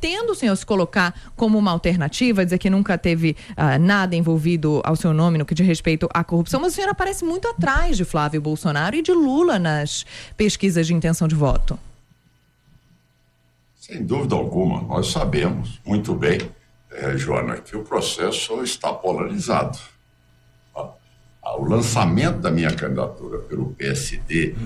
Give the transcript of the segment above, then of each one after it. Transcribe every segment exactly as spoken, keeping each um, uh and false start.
pretende o senhor se colocar como uma alternativa, dizer que nunca teve uh, nada envolvido ao seu nome no que diz respeito à corrupção, mas o senhor aparece muito atrás de Flávio Bolsonaro e de Lula nas pesquisas de intenção de voto. Sem dúvida alguma, nós sabemos muito bem, é, Joana, que o processo está polarizado. O lançamento da minha candidatura pelo P S D,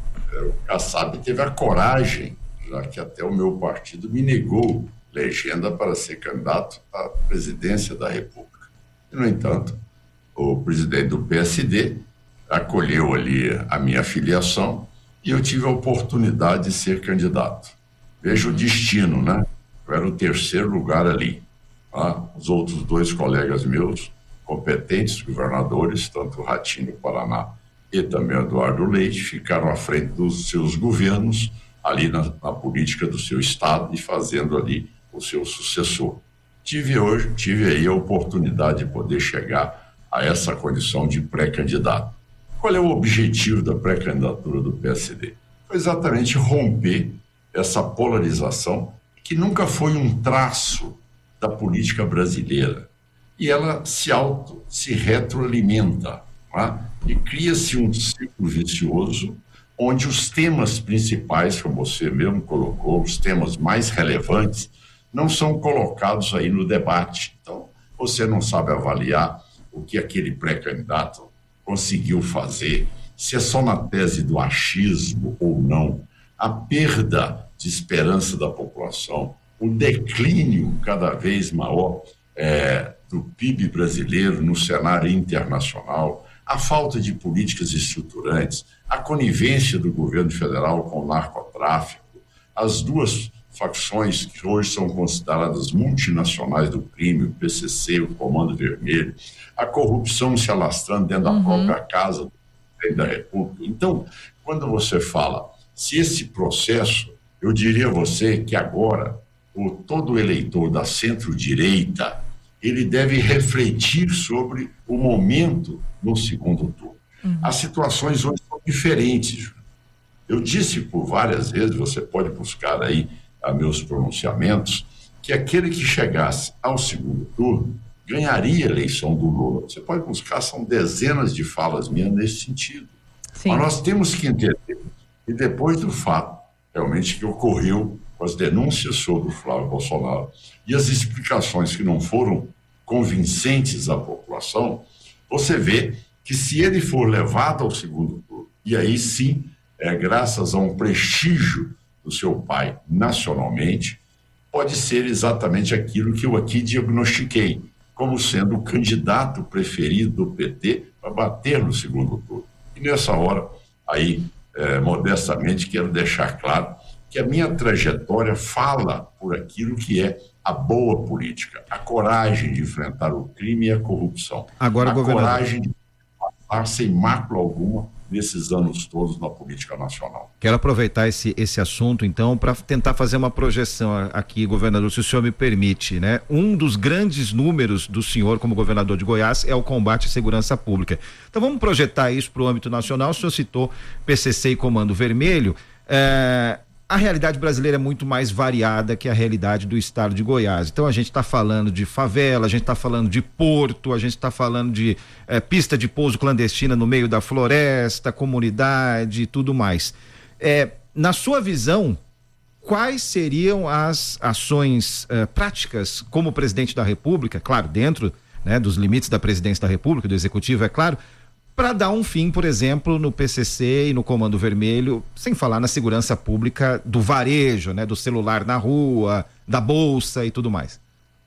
o Kassab teve a coragem, já que até o meu partido me negou legenda para ser candidato à presidência da República. E, no entanto, o presidente do P S D acolheu ali a minha filiação e eu tive a oportunidade de ser candidato. Veja o destino, né? Eu era o terceiro lugar ali. Tá? Os outros dois colegas meus, competentes governadores, tanto o Ratinho do Paraná e também o Eduardo Leite, ficaram à frente dos seus governos, ali na, na política do seu estado e fazendo ali o seu sucessor. Tive hoje, tive aí a oportunidade de poder chegar a essa condição de pré-candidato. Qual é o objetivo da pré-candidatura do P S D? Foi exatamente romper essa polarização que nunca foi um traço da política brasileira. E ela se auto, se retroalimenta, tá? E cria-se um ciclo vicioso onde os temas principais, como você mesmo colocou, os temas mais relevantes, não são colocados aí no debate. Então, você não sabe avaliar o que aquele pré-candidato conseguiu fazer, se é só na tese do achismo ou não, a perda de esperança da população, o declínio cada vez maior é, do P I B brasileiro no cenário internacional, a falta de políticas estruturantes, a conivência do governo federal com o narcotráfico, as duas facções que hoje são consideradas multinacionais do crime, o P C C, o Comando Vermelho, a corrupção se alastrando dentro uhum. da própria casa do presidente da República. Então, quando você fala, se esse processo, eu diria a você que agora, o, todo eleitor da centro-direita, ele deve refletir sobre o momento no segundo turno. Uhum. As situações hoje são diferentes. Eu disse por várias vezes, você pode buscar aí a meus pronunciamentos, que aquele que chegasse ao segundo turno ganharia a eleição do Lula. Você pode buscar, são dezenas de falas minhas nesse sentido. Sim. Mas nós temos que entender que depois do fato, realmente, que ocorreu com as denúncias sobre o Flávio Bolsonaro e as explicações que não foram convincentes à população, você vê que se ele for levado ao segundo turno, e aí sim, é graças a um prestígio do seu pai nacionalmente, pode ser exatamente aquilo que eu aqui diagnostiquei, como sendo o candidato preferido do P T para bater no segundo turno. E nessa hora, aí, é, modestamente, quero deixar claro que a minha trajetória fala por aquilo que é a boa política, a coragem de enfrentar o crime e a corrupção, Agora, a governador... coragem de passar sem mácula alguma nesses anos todos na política nacional. Quero aproveitar esse, esse assunto, então, para tentar fazer uma projeção aqui, governador, se o senhor me permite, né? Um dos grandes números do senhor como governador de Goiás é o combate à segurança pública. Então, vamos projetar isso para o âmbito nacional. O senhor citou P C C e Comando Vermelho. É... A realidade brasileira é muito mais variada que a realidade do estado de Goiás. Então a gente está falando de favela, a gente está falando de porto, a gente está falando de é, pista de pouso clandestina no meio da floresta, comunidade e tudo mais. É, na sua visão, quais seriam as ações é, práticas como presidente da República, claro, dentro, né, dos limites da presidência da República, do Executivo, é claro, para dar um fim, por exemplo, no P C C e no Comando Vermelho, sem falar na segurança pública do varejo, né, do celular na rua, da bolsa e tudo mais?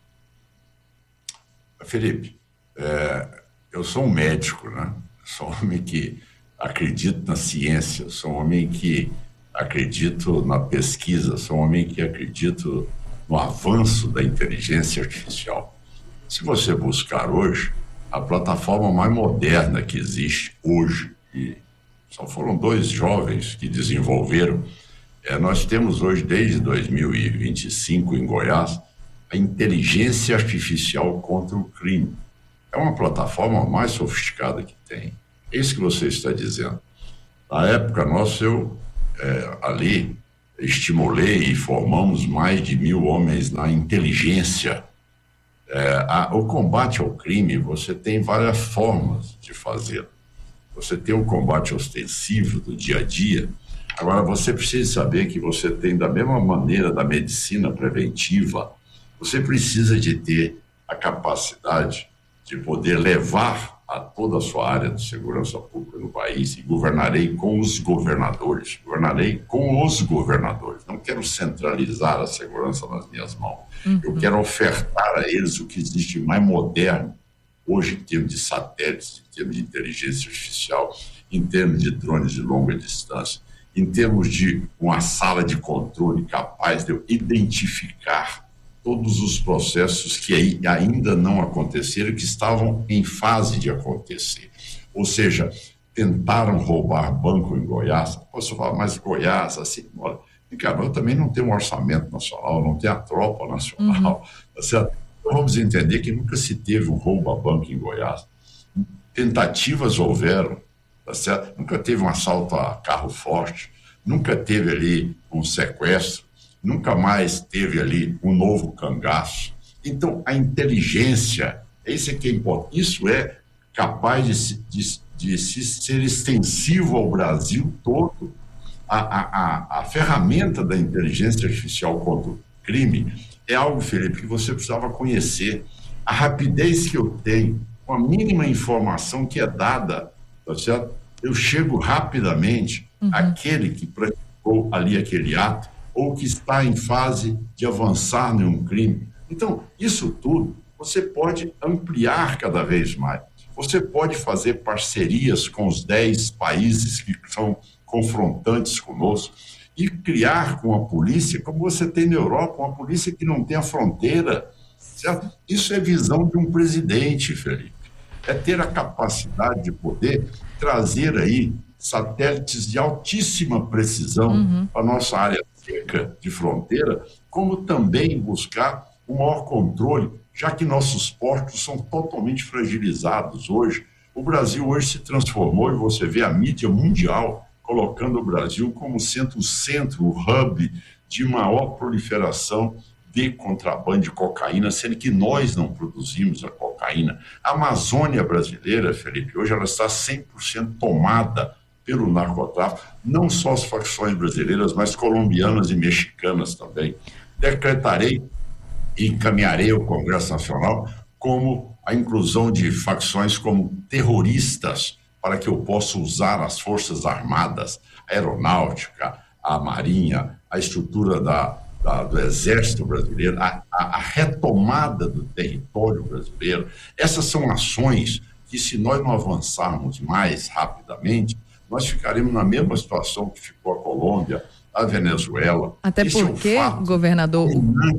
Felipe, é, eu sou um médico, né? Sou um homem que acredito na ciência, sou um homem que acredito na pesquisa, sou um homem que acredito no avanço da inteligência artificial. Se você buscar hoje, a plataforma mais moderna que existe hoje, e só foram dois jovens que desenvolveram, é, nós temos hoje, desde dois mil e vinte e cinco, em Goiás, a inteligência artificial contra o crime. É uma plataforma mais sofisticada que tem. É isso que você está dizendo. Na época nossa, eu, é, ali, estimulei e formamos mais de mil homens na inteligência. É, a, o combate ao crime, você tem várias formas de fazer. Você tem o combate ostensivo do dia a dia. Agora, você precisa saber que você tem, da mesma maneira da medicina preventiva, você precisa de ter a capacidade de poder levar a toda a sua área de segurança pública no país, e governarei com os governadores, governarei com os governadores. Não quero centralizar a segurança nas minhas mãos. Uhum. Eu quero ofertar a eles o que existe de mais moderno, hoje em termos de satélites, em termos de inteligência artificial, em termos de drones de longa distância, em termos de uma sala de controle capaz de eu identificar todos os processos que ainda não aconteceram, que estavam em fase de acontecer. Ou seja, tentaram roubar banco em Goiás. Posso falar, mas Goiás, assim, olha, cara, eu também não tenho um orçamento nacional, não tenho a tropa nacional, uhum. Tá certo? Então vamos entender que nunca se teve um roubo a banco em Goiás. Tentativas houveram, tá certo? Nunca teve um assalto a carro forte, nunca teve ali um sequestro, nunca mais teve ali um novo cangaço. Então, a inteligência, isso é que é importante, isso é capaz de, de, de ser extensivo ao Brasil todo. A, a, a, a ferramenta da inteligência artificial contra o crime é algo, Felipe, que você precisava conhecer. A rapidez que eu tenho, com a mínima informação que é dada, tá certo? Eu chego rapidamente uhum. àquele que praticou ali aquele ato, ou que está em fase de avançar em um crime. Então, isso tudo você pode ampliar cada vez mais. Você pode fazer parcerias com os dez países que são confrontantes conosco e criar com a polícia, como você tem na Europa, uma polícia que não tem a fronteira, certo? Isso é visão de um presidente, Felipe. É ter a capacidade de poder trazer aí satélites de altíssima precisão uhum. para a nossa área de fronteira, como também buscar um maior controle, já que nossos portos são totalmente fragilizados hoje. O Brasil hoje se transformou, e você vê a mídia mundial colocando o Brasil como sendo o centro, o hub de maior proliferação de contrabando de cocaína, sendo que nós não produzimos a cocaína. A Amazônia brasileira, Felipe, hoje ela está cem por cento tomada pelo narcotráfico, não só as facções brasileiras, mas colombianas e mexicanas também. Decretarei e encaminharei ao Congresso Nacional como a inclusão de facções como terroristas, para que eu possa usar as Forças Armadas, a Aeronáutica, a Marinha, a estrutura da, da, do Exército Brasileiro, a, a, a retomada do território brasileiro. Essas são ações que, se nós não avançarmos mais rapidamente, nós ficaremos na mesma situação que ficou a Colômbia, a Venezuela. Até Esse porque, é um fato governador...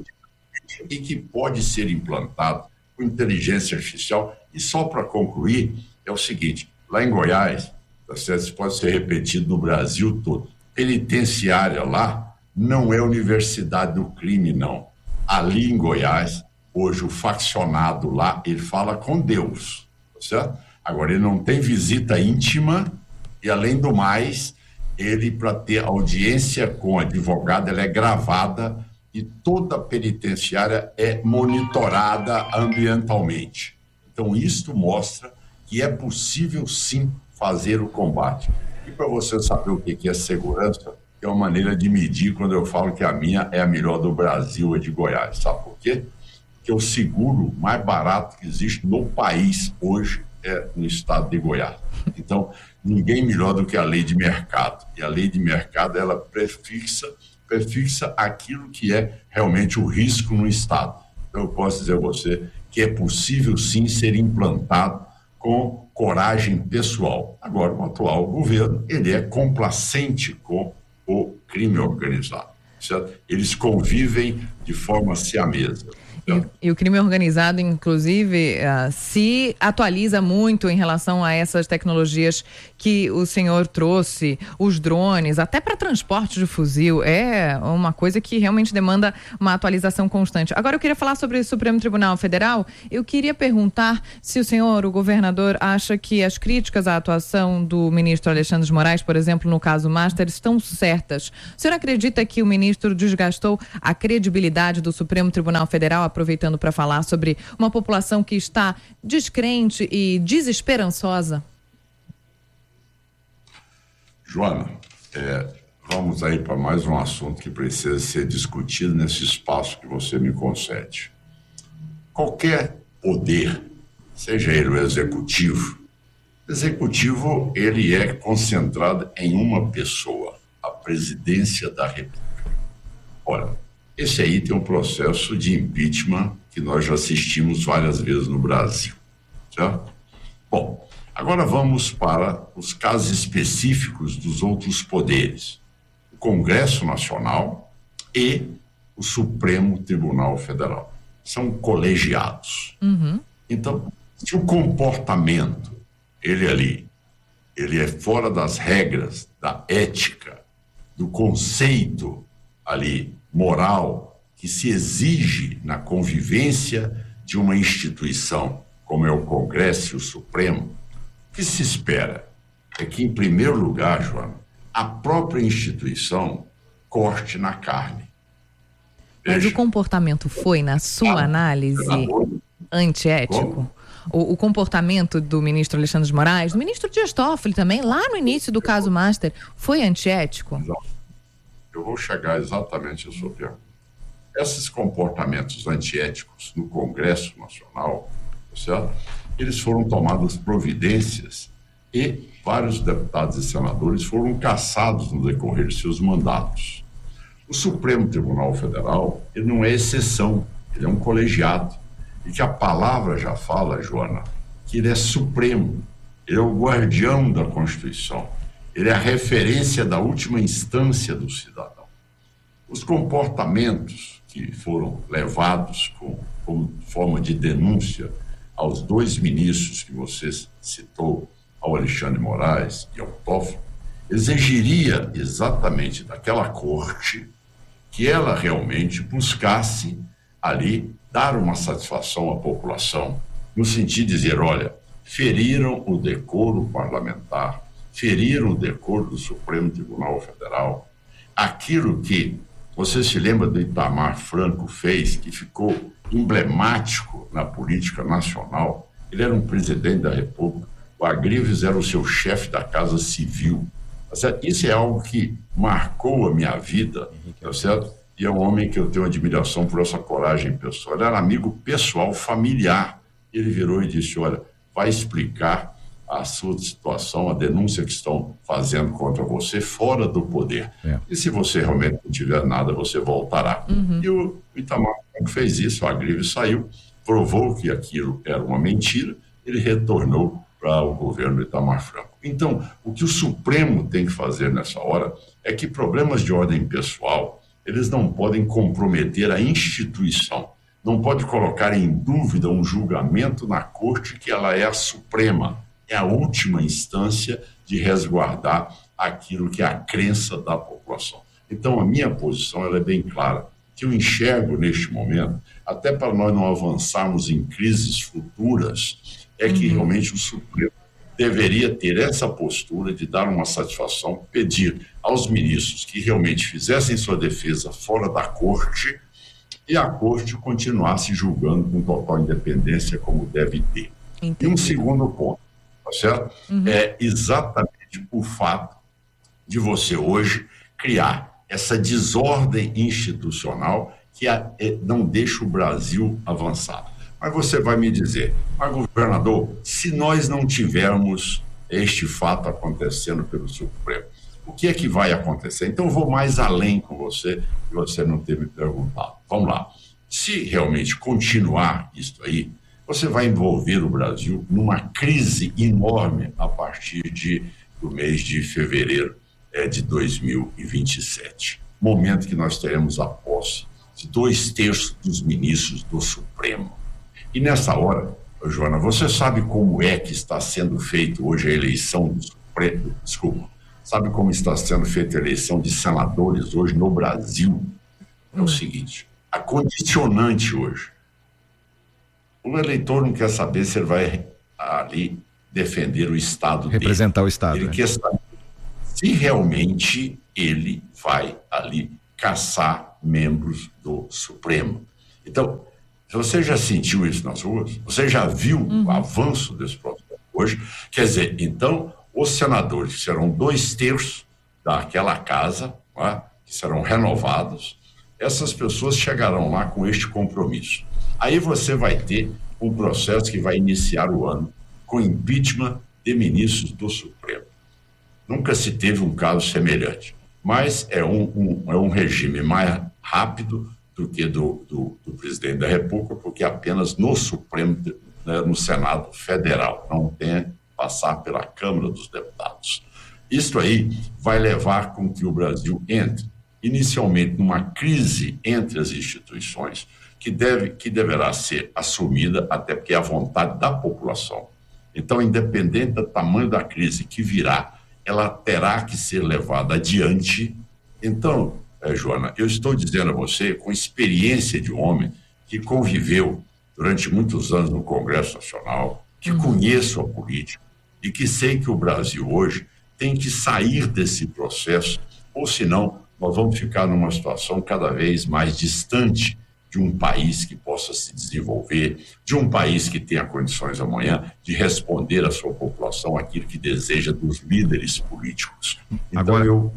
e que pode ser implantado com inteligência artificial. E só para concluir, é o seguinte, lá em Goiás, tá certo? Isso pode ser repetido no Brasil todo, penitenciária lá não é universidade do crime, não. Ali em Goiás, hoje o faccionado lá, ele fala com Deus, tá certo? Agora, ele não tem visita íntima, e, além do mais, ele, para ter audiência com advogado, ela é gravada e toda a penitenciária é monitorada ambientalmente. Então, isto mostra que é possível, sim, fazer o combate. E para você saber o que é segurança, é uma maneira de medir quando eu falo que a minha é a melhor do Brasil, é de Goiás. Sabe por quê? Porque o seguro mais barato que existe no país hoje é no estado de Goiás. Então, ninguém melhor do que a lei de mercado. E a lei de mercado, ela prefixa, prefixa aquilo que é realmente o risco no estado. Então, eu posso dizer a você que é possível, sim, ser implantado com coragem pessoal. Agora, o atual governo, ele é complacente com o crime organizado, certo? Eles convivem de forma siamesa. E, e o crime organizado, inclusive, uh, se atualiza muito em relação a essas tecnologias que o senhor trouxe, os drones, até para transporte de fuzil, é uma coisa que realmente demanda uma atualização constante. Agora eu queria falar sobre o Supremo Tribunal Federal. Eu queria perguntar se o senhor, o governador, acha que as críticas à atuação do ministro Alexandre de Moraes, por exemplo, no caso Master, estão certas. O senhor acredita que o ministro desgastou a credibilidade do Supremo Tribunal Federal, aproveitando para falar sobre uma população que está descrente e desesperançosa? Joana, é, vamos aí para mais um assunto que precisa ser discutido nesse espaço que você me concede. Qualquer poder, seja ele o executivo, o executivo ele é concentrado em uma pessoa, a presidência da República. Olha, esse aí tem um processo de impeachment que nós já assistimos várias vezes no Brasil, certo? Bom, agora vamos para os casos específicos dos outros poderes. O Congresso Nacional e o Supremo Tribunal Federal. São colegiados. Uhum. Então, se o comportamento, ele ali, ele é fora das regras, da ética, do conceito ali moral que se exige na convivência de uma instituição como é o Congresso e o Supremo, o que se espera é que, em primeiro lugar, Joana, a própria instituição corte na carne. Mas Veja, o comportamento foi, na sua análise, antiético? O, o comportamento do ministro Alexandre de Moraes, do ministro Dias Toffoli também, lá no início do caso Master, foi antiético? Eu vou chegar exatamente à sua pergunta. Esses comportamentos antiéticos no Congresso Nacional, certo? Eles foram tomadas providências e vários deputados e senadores foram cassados no decorrer de seus mandatos. O Supremo Tribunal Federal, ele não é exceção, ele é um colegiado. E que a palavra já fala, Joana, que ele é supremo, ele é o guardião da Constituição, ele é a referência da última instância do cidadão. Os comportamentos que foram levados com, como forma de denúncia aos dois ministros que você citou, ao Alexandre de Moraes e ao Toffoli, exigiria exatamente daquela corte que ela realmente buscasse ali dar uma satisfação à população, no sentido de dizer, olha, feriram o decoro parlamentar, feriram o decoro do Supremo Tribunal Federal, aquilo que você se lembra do Itamar Franco fez, que ficou emblemático na política nacional. Ele era um presidente da República, o Agrives era o seu chefe da Casa Civil. Tá certo? Isso é algo que marcou a minha vida, tá certo? E é um homem que eu tenho admiração por essa coragem pessoal. Ele era amigo pessoal, familiar. Ele virou e disse, olha, vai explicar a sua situação, a denúncia que estão fazendo contra você fora do poder. É. E se você realmente não tiver nada, você voltará. Uhum. E o Itamar fez isso, o Agrives saiu, provou que aquilo era uma mentira, ele retornou para o governo Itamar Franco. Então, o que o Supremo tem que fazer nessa hora é que problemas de ordem pessoal, eles não podem comprometer a instituição, não pode colocar em dúvida um julgamento na corte que ela é a suprema, é a última instância de resguardar aquilo que é a crença da população. Então, a minha posição ela é bem clara, que eu enxergo neste momento, até para nós não avançarmos em crises futuras, é que uhum. realmente o Supremo deveria ter essa postura de dar uma satisfação, pedir aos ministros que realmente fizessem sua defesa fora da corte e a corte continuasse julgando com total independência como deve ter. Entendi. E um segundo ponto, tá certo? Uhum. É exatamente o fato de você hoje criar essa desordem institucional que a, é, não deixa o Brasil avançar. Mas você vai me dizer, mas governador, se nós não tivermos este fato acontecendo pelo Supremo, o que é que vai acontecer? Então eu vou mais além com você, que você não ter me perguntado. Vamos lá. Se realmente continuar isso aí, você vai envolver o Brasil numa crise enorme a partir de, do mês de fevereiro é, de dois mil e vinte e sete. Momento que nós teremos a posse, de dois terços dos ministros do Supremo. E nessa hora, Joana, você sabe como é que está sendo feita hoje a eleição do Supremo? Desculpa. Sabe como está sendo feita a eleição de senadores hoje no Brasil? É o seguinte, a condicionante hoje. O eleitor não quer saber se ele vai ali defender o Estado dele. Representar o Estado. Ele né? quer saber se realmente ele vai ali caçar membros do Supremo. Então, você já sentiu isso nas ruas? Você já viu uhum. o avanço desse processo hoje? Quer dizer, então, os senadores, que serão dois terços daquela casa, né, que serão renovados, essas pessoas chegarão lá com este compromisso. Aí você vai ter um processo que vai iniciar o ano com impeachment de ministros do Supremo. Nunca se teve um caso semelhante, mas é um, um, é um regime mais rápido do que do, do, do presidente da República, porque apenas no Supremo, né, no Senado Federal, não tem que passar pela Câmara dos Deputados. Isso aí vai levar com que o Brasil entre, inicialmente, numa crise entre as instituições, que, deve, que deverá ser assumida, até porque é a vontade da população. Então, independente do tamanho da crise que virá, ela terá que ser levada adiante. Então, é, Joana, eu estou dizendo a você, com experiência de um homem que conviveu durante muitos anos no Congresso Nacional, que uhum. conheço a política e que sei que o Brasil hoje tem que sair desse processo, ou senão nós vamos ficar numa situação cada vez mais distante de um país que possa se desenvolver, de um país que tenha condições amanhã de responder à sua população aquilo que deseja dos líderes políticos. Então, Agora... eu,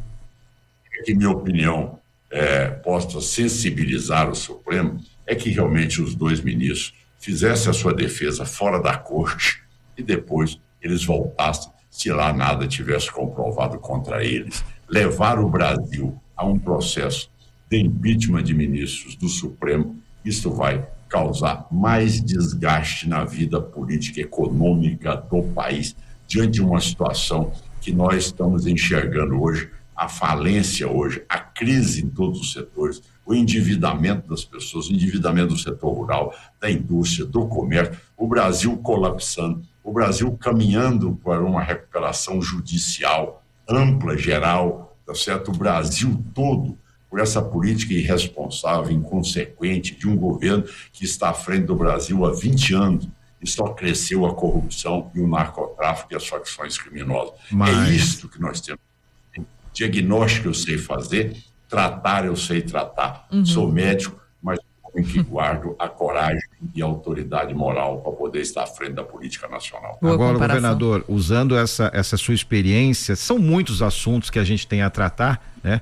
que minha opinião é, possa sensibilizar o Supremo, é que realmente os dois ministros fizessem a sua defesa fora da corte e depois eles voltassem, se lá nada tivesse comprovado contra eles, levar o Brasil a um processo de impeachment de ministros do Supremo. Isso vai causar mais desgaste na vida política e econômica do país, diante de uma situação que nós estamos enxergando hoje, a falência hoje, a crise em todos os setores, o endividamento das pessoas, o endividamento do setor rural, da indústria, do comércio, o Brasil colapsando, o Brasil caminhando para uma recuperação judicial ampla, geral, tá certo? O Brasil todo, por essa política irresponsável, inconsequente de um governo que está à frente do Brasil há vinte anos e só cresceu a corrupção e o narcotráfico e as facções criminosas. Mas... é isso que nós temos. Diagnóstico eu sei fazer, tratar eu sei tratar. Uhum. Sou médico, mas em que guardo a coragem e a autoridade moral para poder estar à frente da política nacional. Boa Agora, comparação. Governador, usando essa, essa sua experiência, são muitos assuntos que a gente tem a tratar, né?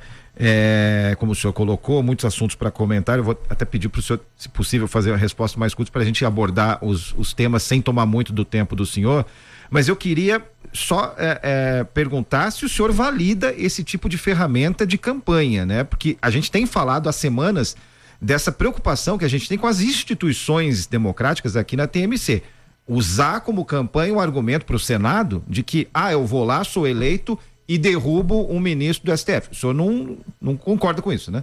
É, como o senhor colocou, muitos assuntos para comentar. Eu vou até pedir para o senhor, se possível, fazer uma resposta mais curta para a gente abordar os, os temas sem tomar muito do tempo do senhor. Mas eu queria só é, é, perguntar se o senhor valida esse tipo de ferramenta de campanha, né? Porque a gente tem falado há semanas dessa preocupação que a gente tem com as instituições democráticas aqui na T M C. Usar como campanha um argumento para o Senado de que, ah, eu vou lá, sou eleito e derrubo um ministro do S T F. O senhor não, não concorda com isso, né?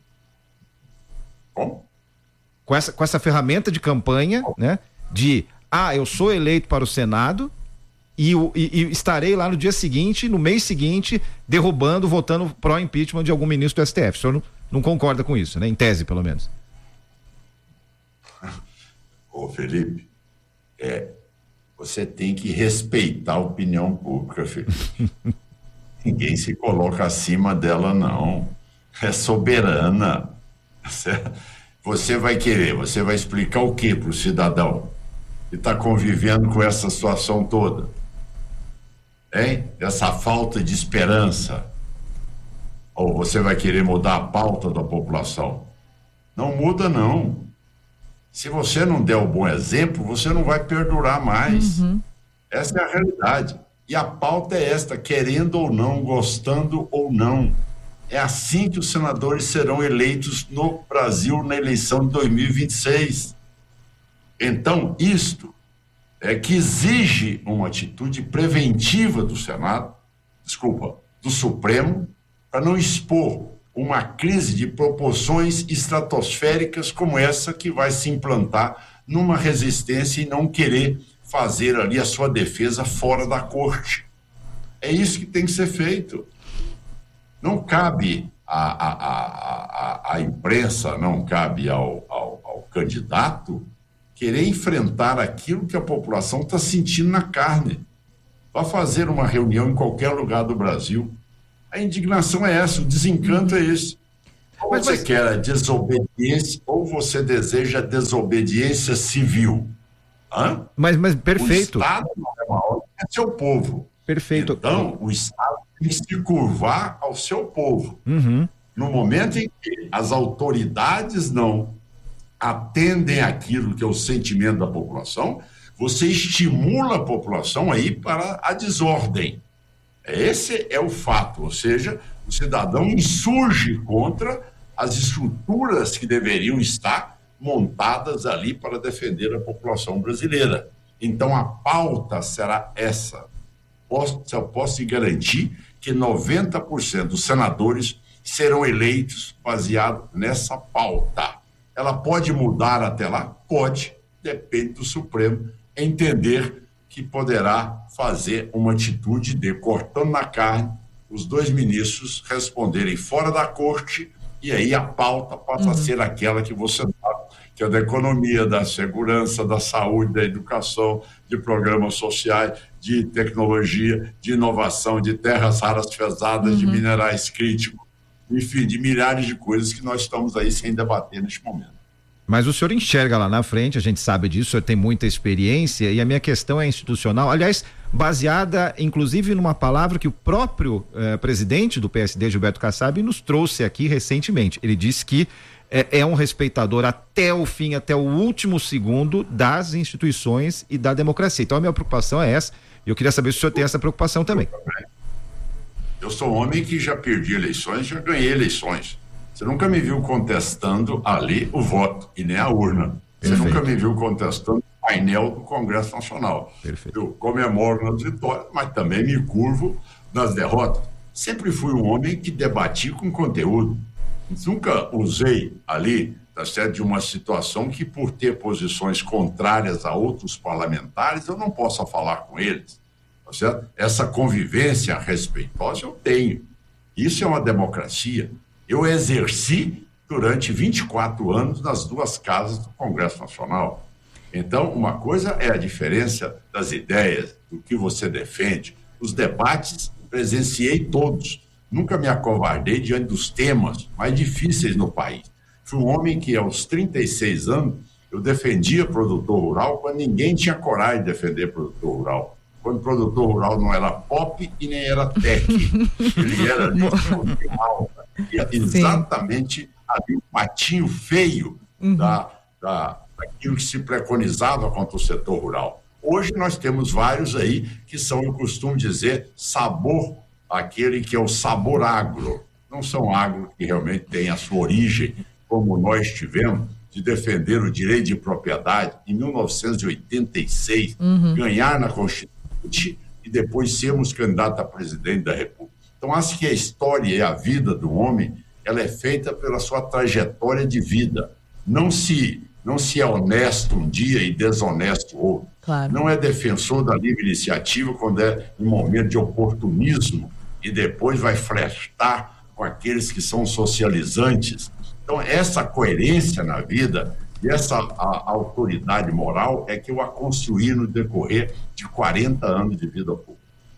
Como? Com essa, com essa ferramenta de campanha, né? De, ah, eu sou eleito para o Senado e, e, e estarei lá no dia seguinte, no mês seguinte, derrubando, votando pró-impeachment de algum ministro do S T F. O senhor não, não concorda com isso, né? Em tese, pelo menos. Ô, Felipe, é, você tem que respeitar a opinião pública, Felipe. Ninguém se coloca acima dela, não. É soberana. Você vai querer, você vai explicar o que para o cidadão que está convivendo com essa situação toda? Hein? Essa falta de esperança. Ou você vai querer mudar a pauta da população? Não muda, não. Se você não der o bom exemplo, você não vai perdurar mais. Uhum. Essa é a realidade. E a pauta é esta, querendo ou não, gostando ou não. É assim que os senadores serão eleitos no Brasil na eleição de dois mil e vinte e seis. Então, isto é que exige uma atitude preventiva do Senado, desculpa, do Supremo, para não expor uma crise de proporções estratosféricas como essa que vai se implantar numa resistência e não querer fazer ali a sua defesa fora da corte. É isso que tem que ser feito. Não cabe à, à, à, à imprensa, não cabe ao, ao, ao candidato querer enfrentar aquilo que a população está sentindo na carne. Vá fazer uma reunião em qualquer lugar do Brasil. A indignação é essa, o desencanto é esse. Ou mas, você mas... quer a desobediência, ou você deseja a desobediência civil. Hã? Mas, mas perfeito. O Estado não é maior que é seu povo. Perfeito. Então, o Estado tem que se curvar ao seu povo. Uhum. No momento em que as autoridades não atendem aquilo que é o sentimento da população, você estimula a população a ir para a desordem. Esse é o fato, ou seja, o cidadão insurge contra as estruturas que deveriam estar montadas ali para defender a população brasileira. Então, a pauta será essa. Posso, eu posso garantir que noventa por cento dos senadores serão eleitos baseado nessa pauta. Ela pode mudar até lá? Pode, depende do Supremo entender que poderá fazer uma atitude de, cortando na carne, os dois ministros responderem fora da corte, e aí a pauta passa uhum. a ser aquela que você sabe, que é da economia, da segurança, da saúde, da educação, de programas sociais, de tecnologia, de inovação, de terras raras pesadas, uhum. de minerais críticos, enfim, de milhares de coisas que nós estamos aí sem debater neste momento. Mas o senhor enxerga lá na frente, a gente sabe disso, o senhor tem muita experiência, e a minha questão é institucional, aliás, baseada inclusive numa palavra que o próprio eh, presidente do P S D, Gilberto Kassab, nos trouxe aqui recentemente. Ele disse que eh, é um respeitador até o fim, até o último segundo das instituições e da democracia. Então a minha preocupação é essa, e eu queria saber se o senhor tem essa preocupação também. Eu sou um homem que já perdi eleições, já ganhei eleições. Você nunca me viu contestando ali o voto e nem a urna. Você Perfeito. Nunca me viu contestando o painel do Congresso Nacional. Perfeito. Eu comemoro nas vitórias, mas também me curvo nas derrotas. Sempre fui um homem que debati com conteúdo. Nunca usei ali, tá certo, de uma situação que, por ter posições contrárias a outros parlamentares, eu não possa falar com eles. Tá certo? Essa convivência respeitosa eu tenho. Isso é uma democracia. Eu exerci durante vinte e quatro anos nas duas casas do Congresso Nacional. Então, uma coisa é a diferença das ideias, do que você defende. Os debates, presenciei todos. Nunca me acovardei diante dos temas mais difíceis no país. Fui um homem que, aos trinta e seis anos, eu defendia produtor rural quando ninguém tinha coragem de defender produtor rural. Quando o produtor rural não era pop e nem era tech. Ele era normal. Exatamente Sim. ali o patinho feio uhum. da, da, daquilo que se preconizava contra o setor rural. Hoje nós temos vários aí que são, eu costumo dizer, sabor, aquele que é o sabor agro. Não são agro que realmente têm a sua origem, como nós tivemos, de defender o direito de propriedade em mil novecentos e oitenta e seis, uhum. ganhar na Constituinte e depois sermos candidatos a presidente da República. Então, acho que a história e a vida do homem, ela é feita pela sua trajetória de vida. Não se, não se é honesto um dia e desonesto outro. Claro. Não é defensor da livre iniciativa quando é um momento de oportunismo e depois vai flertar com aqueles que são socializantes. Então, essa coerência na vida e essa a, a autoridade moral é que eu a construí no decorrer de quarenta anos de vida pública.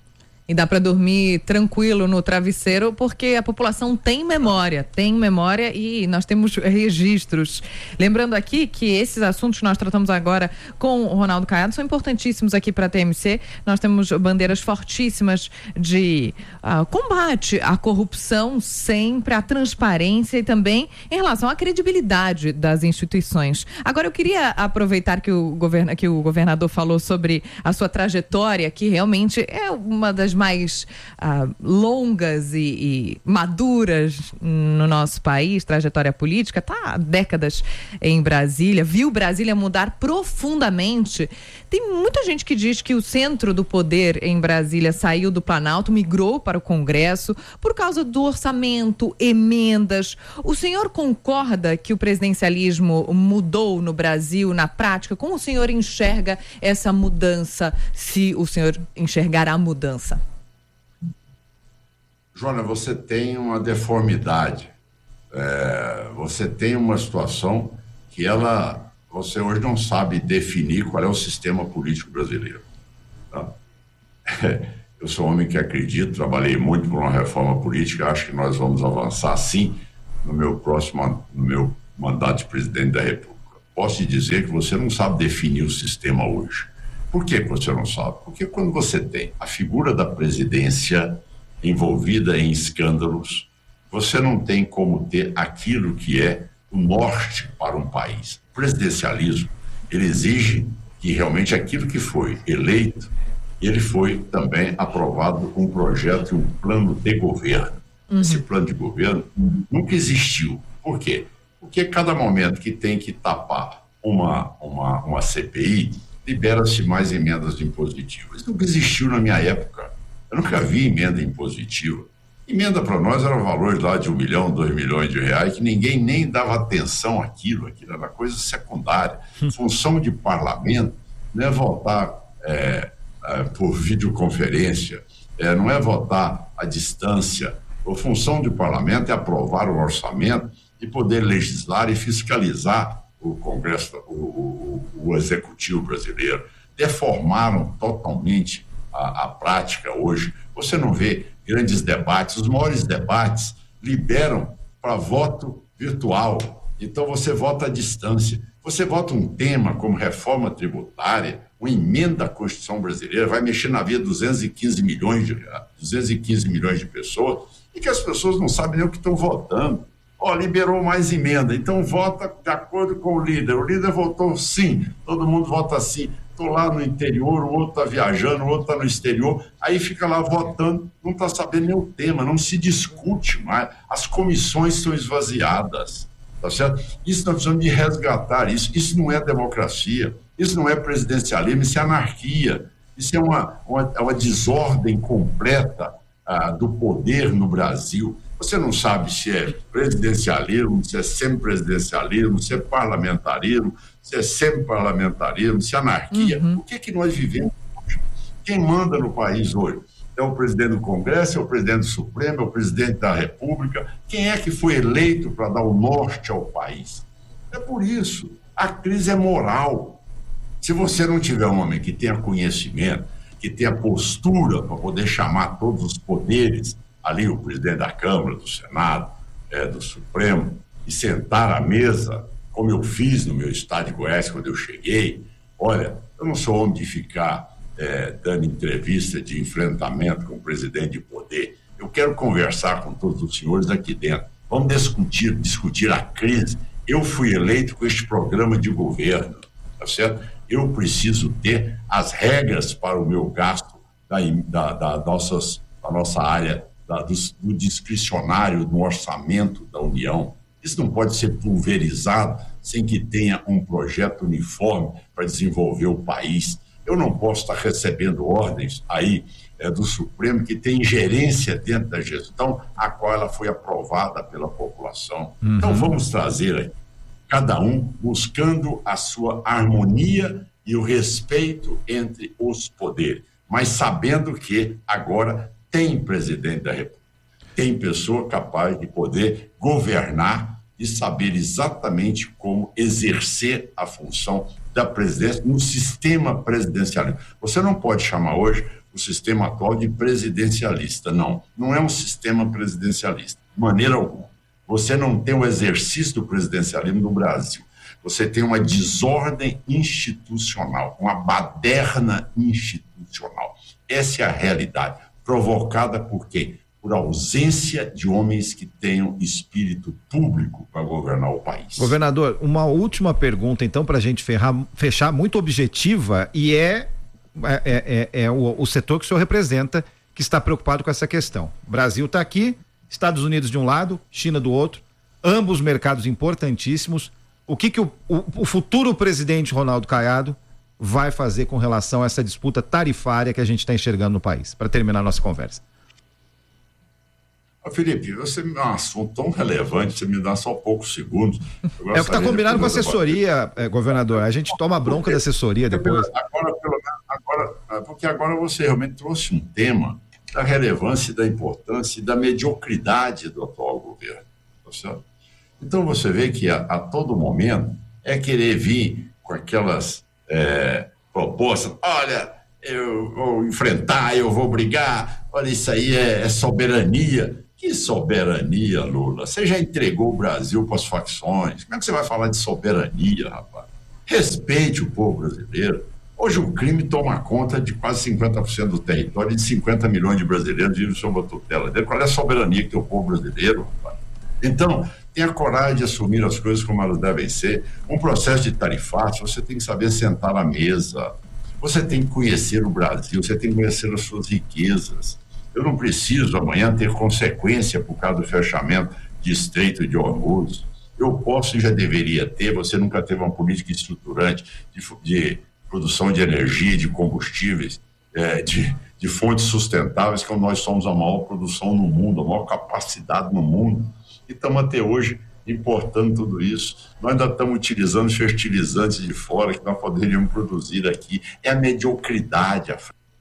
E dá para dormir tranquilo no travesseiro porque a população tem memória, tem memória e nós temos registros. Lembrando aqui que esses assuntos que nós tratamos agora com o Ronaldo Caiado são importantíssimos aqui para a T M C. Nós temos bandeiras fortíssimas de uh, combate à corrupção, sempre à transparência e também em relação à credibilidade das instituições. Agora eu queria aproveitar que o, govern- que o governador falou sobre a sua trajetória, que realmente é uma das mais uh, longas e, e maduras no nosso país, trajetória política, está há décadas em Brasília, viu Brasília mudar profundamente. Tem muita gente que diz que o centro do poder em Brasília saiu do Planalto, migrou para o Congresso por causa do orçamento, emendas. O senhor concorda que o presidencialismo mudou no Brasil, na prática? Como o senhor enxerga essa mudança, se o senhor enxergar a mudança? Joana, você tem uma deformidade. É, você tem uma situação que ela, você hoje não sabe definir qual é o sistema político brasileiro. Tá? Eu sou um homem que acredito, trabalhei muito por uma reforma política, acho que nós vamos avançar sim no meu próximo, no meu mandato de presidente da República. Posso te dizer que você não sabe definir o sistema hoje. Por que você não sabe? Porque quando você tem a figura da presidência envolvida em escândalos, você não tem como ter aquilo que é o norte para um país. O presidencialismo, ele exige que realmente aquilo que foi eleito, ele foi também aprovado um projeto e um plano de governo. Uhum. Esse plano de governo nunca existiu. Por quê? Porque cada momento que tem que tapar uma, uma, uma C P I, libera-se mais emendas impositivas. Isso nunca existiu na minha época. Eu nunca vi emenda impositiva. Emenda para nós era valores lá de um milhão, dois milhões de reais, que ninguém nem dava atenção àquilo, aquilo era coisa secundária. Função de parlamento não é votar é, é, por videoconferência, é, não é votar à distância. A função de parlamento é aprovar o orçamento e poder legislar e fiscalizar o Congresso, o, o, o Executivo brasileiro. Deformaram totalmente a, a prática hoje. Você não vê grandes debates, os maiores debates liberam para voto virtual. Então você vota à distância. Você vota um tema como reforma tributária, uma emenda à Constituição brasileira, vai mexer na vida de duzentos e quinze milhões de, duzentos e quinze milhões de pessoas, e que as pessoas não sabem nem o que estão votando. Ó, oh, liberou mais emenda, então vota de acordo com o líder. O líder votou sim, todo mundo vota sim. Estou lá no interior, o outro está viajando, o outro está no exterior, aí fica lá votando, não está sabendo nem o tema, não se discute mais, as comissões são esvaziadas, tá certo? Isso nós precisamos de resgatar, isso, isso não é democracia, isso não é presidencialismo, isso é anarquia, isso é uma, uma, uma desordem completa ah, do poder no Brasil. Você não sabe se é presidencialismo, se é semipresidencialismo, se é parlamentarismo, se é semi-parlamentarismo, se é anarquia. Uhum. O que é que nós vivemos hoje? Quem manda no país hoje? É o presidente do Congresso, é o presidente do Supremo, é o presidente da República. Quem é que foi eleito para dar o norte ao país? É por isso, a crise é moral. Se você não tiver um homem que tenha conhecimento, que tenha postura para poder chamar todos os poderes, ali o presidente da Câmara, do Senado, é, do Supremo, e sentar à mesa, como eu fiz no meu estado de Goiás quando eu cheguei. Olha, eu não sou homem de ficar é, dando entrevista de enfrentamento com o presidente de poder. Eu quero conversar com todos os senhores aqui dentro. Vamos discutir, discutir a crise. Eu fui eleito com este programa de governo, tá certo? Eu preciso ter as regras para o meu gasto da, da, da, nossas, da nossa área Da, do, do discricionário no orçamento da União. Isso não pode ser pulverizado sem que tenha um projeto uniforme para desenvolver o país. Eu não posso estar recebendo ordens aí é, do Supremo que tem ingerência dentro da gestão a qual ela foi aprovada pela população. Uhum. Então vamos trazer aí, cada um buscando a sua harmonia e o respeito entre os poderes, mas sabendo que agora tem presidente da República, tem pessoa capaz de poder governar e saber exatamente como exercer a função da presidência no sistema presidencialista. Você não pode chamar hoje o sistema atual de presidencialista, não. Não é um sistema presidencialista, de maneira alguma. Você não tem o exercício do presidencialismo no Brasil. Você tem uma desordem institucional, uma baderna institucional. Essa é a realidade. Provocada por quê? Por ausência de homens que tenham espírito público para governar o país. Governador, uma última pergunta então para a gente ferrar, fechar, muito objetiva, e é, é, é, é o, o setor que o senhor representa, que que está preocupado com essa questão. O Brasil está aqui, Estados Unidos de um lado, China do outro, ambos mercados importantíssimos. O que, que o, o, o futuro presidente Ronaldo Caiado vai fazer com relação a essa disputa tarifária que a gente está enxergando no país? Para terminar a nossa conversa. Felipe, você me dá um assunto tão relevante, você me dá só poucos segundos. É o que está combinado com a assessoria, eh, governador. A gente toma bronca porque, da assessoria depois. Agora, pelo menos, agora, porque agora você realmente trouxe um tema da relevância, da importância e da mediocridade do atual governo. Tá certo? Então você vê que a, a todo momento é querer vir com aquelas é, propostas. Olha, eu vou enfrentar, eu vou brigar. Olha, isso aí é, é soberania. Que soberania, Lula? Você já entregou o Brasil para as facções. Como é que você vai falar de soberania, rapaz? Respeite o povo brasileiro. Hoje o crime toma conta de quase cinquenta por cento do território e de cinquenta milhões de brasileiros vivem sob a tutela dele. Qual é a soberania que tem o povo brasileiro, rapaz? Então, tenha coragem de assumir as coisas como elas devem ser. Um processo de tarifato, você tem que saber sentar à mesa. Você tem que conhecer o Brasil, você tem que conhecer as suas riquezas. Eu não preciso amanhã ter consequência por causa do fechamento de Estreito de Hormuz. Eu posso e já deveria ter. Você nunca teve uma política estruturante de, de produção de energia, de combustíveis, é, de, de fontes sustentáveis, que nós somos a maior produção no mundo, a maior capacidade no mundo. E estamos até hoje importando tudo isso. Nós ainda estamos utilizando fertilizantes de fora que nós poderíamos produzir aqui. É a mediocridade, a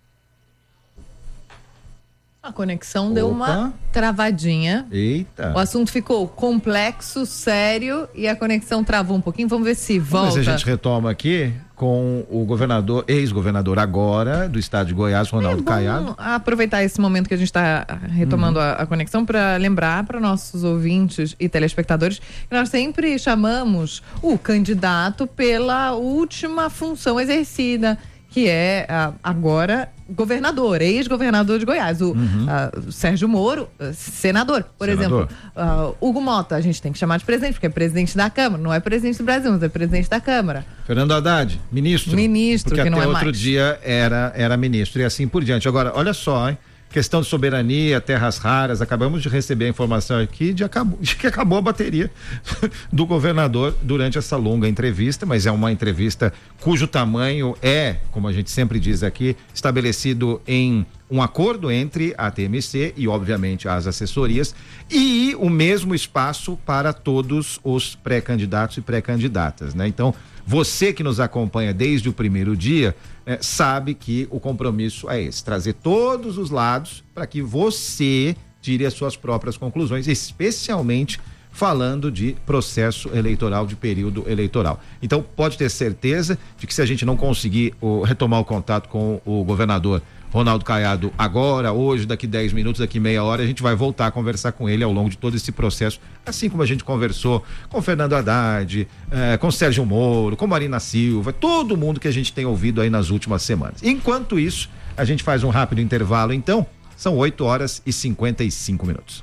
A conexão Opa. deu uma travadinha. Eita. O assunto ficou complexo, sério, e a conexão travou um pouquinho. Vamos ver se volta. Mas a gente retoma aqui com o governador, ex-governador agora do estado de Goiás, Ronaldo é Caiado. Aproveitar esse momento que a gente está retomando uhum. a, a conexão para lembrar para nossos ouvintes e telespectadores que nós sempre chamamos o candidato pela última função exercida, que é uh, agora governador, ex-governador de Goiás, o uhum. uh, Sérgio Moro, uh, senador, por senador. exemplo. Uh, Hugo Mota, a gente tem que chamar de presidente, porque é presidente da Câmara, não é presidente do Brasil, mas é presidente da Câmara. Fernando Haddad, ministro. Ministro, porque que não é mais. Até outro dia era, era ministro e assim por diante. Agora, olha só, hein? Questão de soberania, terras raras, acabamos de receber a informação aqui de, acabou, de que acabou a bateria do governador durante essa longa entrevista, mas é uma entrevista cujo tamanho é, como a gente sempre diz aqui, estabelecido em um acordo entre a T M C e, obviamente, as assessorias, e o mesmo espaço para todos os pré-candidatos e pré-candidatas, né? Então, você que nos acompanha desde o primeiro dia, eh, sabe que o compromisso é esse, trazer todos os lados para que você tire as suas próprias conclusões, especialmente falando de processo eleitoral, de período eleitoral. Então, pode ter certeza de que se a gente não conseguir o, retomar o contato com o governador Ronaldo Caiado agora, hoje, daqui dez minutos, daqui meia hora, a gente vai voltar a conversar com ele ao longo de todo esse processo, assim como a gente conversou com Fernando Haddad, eh, com Sérgio Moro, com Marina Silva, todo mundo que a gente tem ouvido aí nas últimas semanas. Enquanto isso, a gente faz um rápido intervalo, então, são oito horas e cinquenta e cinco minutos.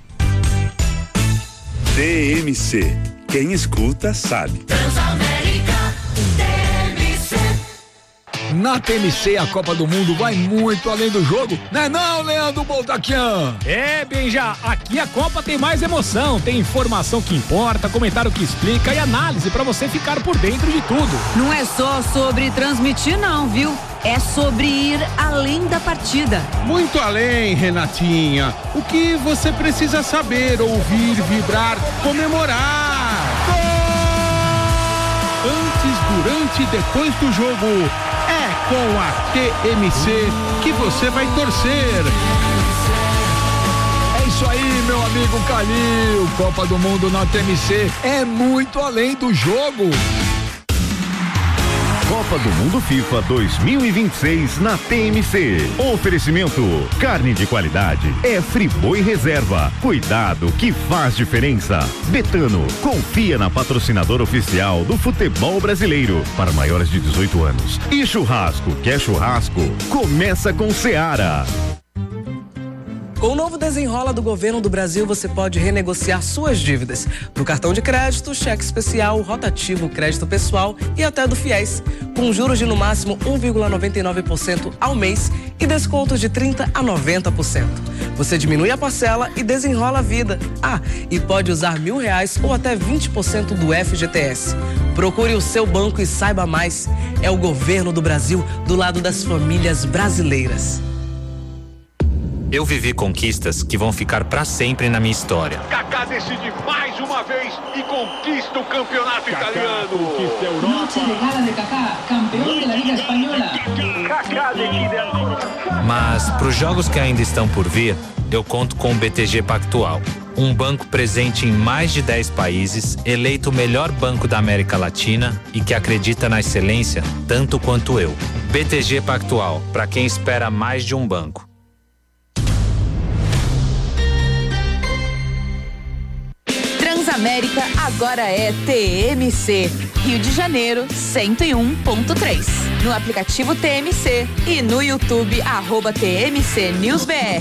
T M C, quem escuta sabe. Transamérica, T M C. Na T M C, a Copa do Mundo vai muito além do jogo, não é não, Leandro Boldaquian? É, Benja, aqui a Copa tem mais emoção, tem informação que importa, comentário que explica e análise pra você ficar por dentro de tudo. Não é só sobre transmitir não, viu? É sobre ir além da partida. Muito além, Renatinha. O que você precisa saber, ouvir, vibrar, comemorar. Gol! Antes, durante e depois do jogo, é com a T M C que você vai torcer. É isso aí, meu amigo Calil. Copa do Mundo na T M C é muito além do jogo. Copa do Mundo FIFA dois mil e vinte e seis na T M C. Oferecimento: carne de qualidade é Friboi Reserva. Cuidado que faz diferença. Betano, confia na patrocinadora oficial do futebol brasileiro para maiores de dezoito anos. E churrasco, quer churrasco? Começa com Seara. Com o novo Desenrola do Governo do Brasil, você pode renegociar suas dívidas no cartão de crédito, cheque especial, rotativo, crédito pessoal e até do Fiéis, com juros de no máximo um vírgula noventa e nove por cento ao mês e descontos de trinta por cento a noventa por cento. Você diminui a parcela e desenrola a vida. Ah, e pode usar mil reais ou até vinte por cento do F G T S. Procure o seu banco e saiba mais. É o Governo do Brasil do lado das famílias brasileiras. Eu vivi conquistas que vão ficar pra sempre na minha história. Kaká decide mais uma vez e conquista o campeonato Kaká italiano. Conquista a Europa. Noche de gala de Kaká, campeão da Liga Espanhola. Kaká decide ancora. Mas pros jogos que ainda estão por vir, eu conto com o B T G Pactual. Um banco presente em mais de dez países, eleito o melhor banco da América Latina e que acredita na excelência tanto quanto eu. B T G Pactual, para quem espera mais de um banco. Transamérica agora é T M C. Rio de Janeiro, cento e um ponto três. No aplicativo T M C e no YouTube, arroba T M C News B R.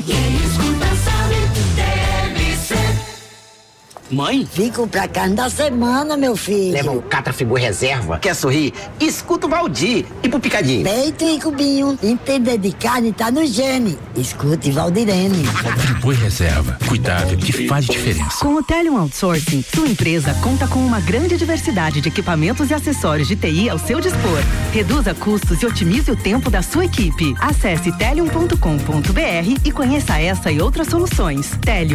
Mãe? Fico pra cá da semana, meu filho. Leva um Catra Friboi Reserva. Quer sorrir? Escuta o Valdir. E pro picadinho? Peito e cubinho. Entender de carne tá no gene. Escute Valdirene. Friboi Reserva. Cuidado que faz diferença. Com o Telium Outsourcing, sua empresa conta com uma grande diversidade de equipamentos e acessórios de T I ao seu dispor. Reduza custos e otimize o tempo da sua equipe. Acesse telium ponto com ponto b r e conheça essa e outras soluções. Telium.